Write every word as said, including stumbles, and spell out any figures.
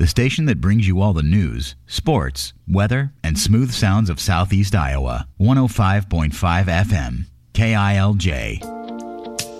the station that brings you all the news, sports, weather, and smooth sounds of Southeast Iowa. one oh five point five F M, K I L J.